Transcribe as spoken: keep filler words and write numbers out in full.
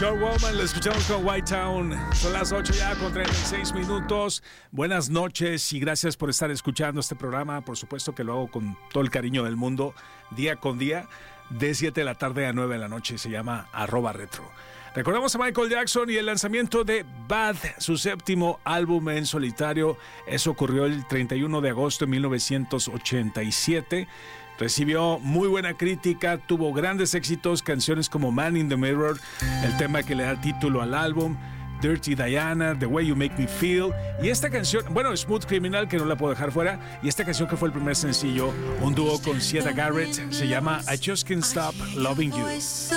Short Woman, lo escuchamos con White Town. Son las ocho ya con treinta y seis minutos. Buenas noches y gracias por estar escuchando este programa. Por supuesto que lo hago con todo el cariño del mundo, día con día, de siete de la tarde a nueve de la noche. Se llama arroba retro. Recordamos a Michael Jackson y el lanzamiento de Bad, su séptimo álbum en solitario. Eso ocurrió el treinta y uno de agosto de mil novecientos ochenta y siete. Recibió muy buena crítica, tuvo grandes éxitos, canciones como Man in the Mirror, el tema que le da título al álbum, Dirty Diana, The Way You Make Me Feel, y esta canción, bueno, Smooth Criminal, que no la puedo dejar fuera, y esta canción que fue el primer sencillo, un dúo con Siedah Garrett, se llama I Just Can't Stop Loving You.